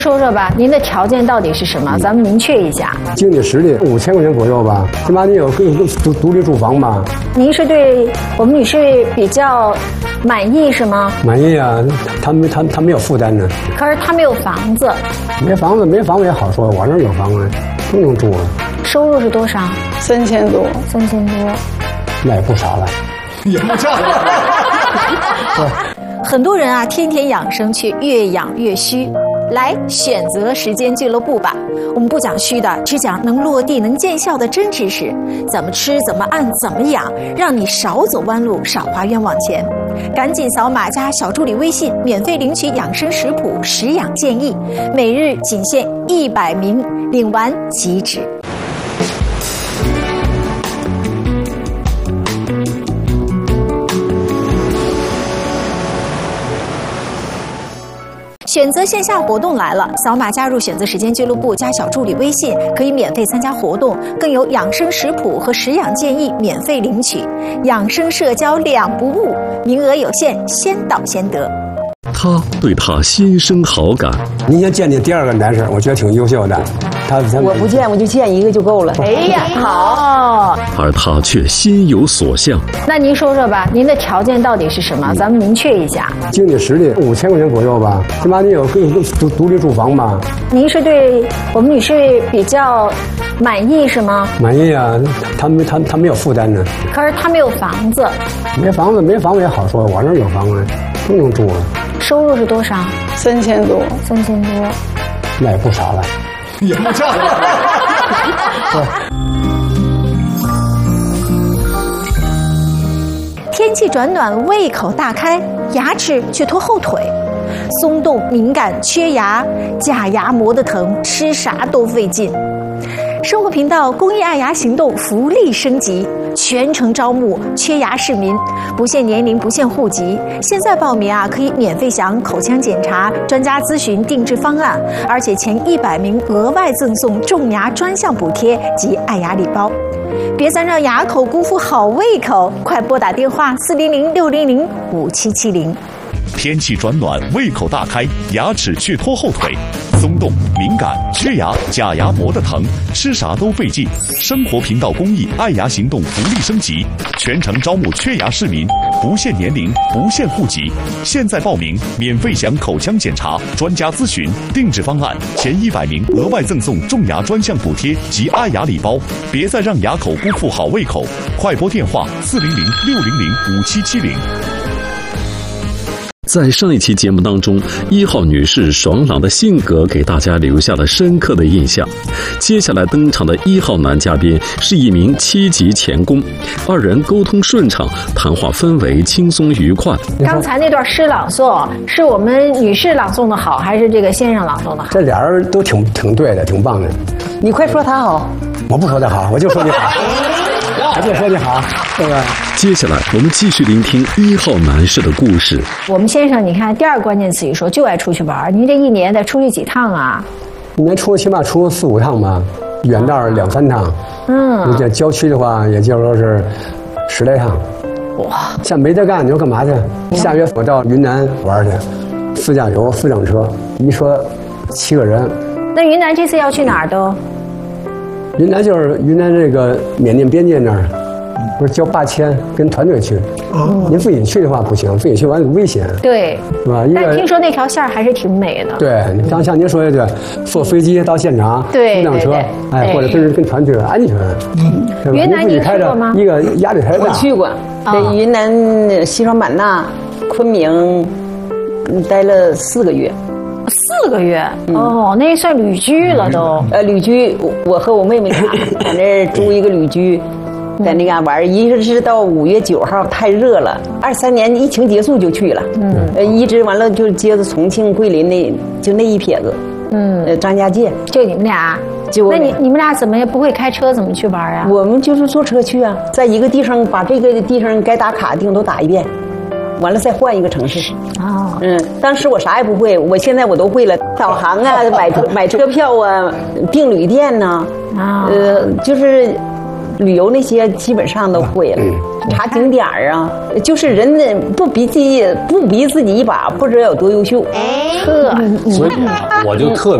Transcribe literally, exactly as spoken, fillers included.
说说吧，您的条件到底是什么？咱们明确一下。 经济实力五千块钱左右吧，起码你有个独独立住房吧。 您是对我们女士比较满意是吗？ 满意啊，他没他他没有负担呢。 可是他没有房子。 没房子没房子也好说，我这有房子，都能住了。 收入是多少？ 三千多。 三千多， 那也不少了。 也不少。 很多人啊，天天养生，却越养越虚。来选择时间俱乐部吧，我们不讲虚的，只讲能落地、能见效的真知识。怎么吃，怎么按，怎么养，让你少走弯路，少花冤枉钱。赶紧扫码加小助理微信，免费领取养生食谱、食养建议，每日仅限一百名，领完即止。选择线下活动来了，扫码加入选择时间俱乐部，加小助理微信，可以免费参加活动，更有养生食谱和食养建议免费领取，养生社交两不误，名额有限，先到先得。 他对他心生好感。 您先见见第二个男士，我觉得挺优秀的。他他我不见，我就见一个就够了。 哎呀，好。 而他却心有所向。 那您说说吧，您的条件到底是什么？咱们明确一下。 经济实力五千块钱左右吧，起码你有个独独立住房吧。 您是对我们女士比较满意是吗？ 满意啊，他没他他没有负担呢。 可是他没有房子。 没房子没房子也好说，我这有房子，都能住了。 收入是多少？ 三千多。 三千多， 那也不少了。 也不少。 天气转暖，胃口大开，牙齿却拖后腿，松动、敏感、缺牙，假牙磨得疼，吃啥都费劲。生活频道公益爱牙行动福利升级，全程招募缺牙市民，不限年龄，不限户籍。现在报名啊，可以免费享口腔检查、专家咨询、定制方案，而且前一百名额外赠送种牙专项补贴及爱牙礼包。别再让牙口辜负好胃口，快拨打电话四零零六零零五七七零。 天气转暖，胃口大开，牙齿却拖后腿，松动、敏感、缺牙，假牙磨得疼，吃啥都费劲。生活频道公益爱牙行动福利升级，全程招募缺牙市民，不限年龄，不限户籍。现在报名，免费享口腔检查、专家咨询、定制方案，前一百名额外赠送种牙专项补贴及爱牙礼包。别再让牙口辜负好胃口，快拨电话四零零六零零五七七零。 在上一期节目当中，一号女士爽朗的性格给大家留下了深刻的印象。接下来登场的一号男嘉宾是一名七级钳工，二人沟通顺畅，谈话氛围轻松愉快。 刚才那段诗朗诵是我们女士朗诵的好，还是这个先生朗诵的好？ 这俩人都挺挺对的，挺棒的。 你快说他好。 我不说他好，我就说你好。我就说你好，对吧？ 接下来我们继续聆听一号男士的故事。 我们先生，你看第二个关键词一说就爱出去玩，您这一年得出去几趟啊？ 一年出起码出四五趟吧，远道两三趟。嗯，你这郊区的话，也就说是十来趟。哇，像没得干，你说干嘛去？下月我到云南玩去，自驾游、四辆车，一车七个人。 那云南这次要去哪儿都？ 云南就是云南这个缅甸边界那儿，不是交八千跟团队去。哦，您自己去的话不行，自己去完危险。 对， 是吧？ 但听说那条线还是挺美的。 对，像像您说的对，坐飞机到现场， 对， 一辆车，哎，或者跟跟团去安全。嗯， 云南你去过吗？ 一个压力太大。 我去过，在云南西双版纳、昆明待了四个月。 四个月、嗯、哦，那算旅居了都。 呃，旅居，我和我妹妹俩在那租一个旅居，在那嘎玩。一直是到五月九号，太热了。二三年疫情结束就去了，嗯，呃，一直完了就接着重庆、桂林那就那一撇子，嗯，呃，张家界， 就你们俩。就那你你们俩怎么也不会开车，怎么去玩啊？ 我们就是坐车去啊，在一个地方把这个地方该打卡的地方都打一遍。完了再换一个城市。哦，嗯，当时我啥也不会，我现在我都会了，导航啊，买买车票啊，订旅店呐、啊，啊，呃，就是旅游那些基本上都会了。查景点儿啊，就是人不逼自己，不逼自己一把，不知道有多优秀。 呵， 所以啊我就特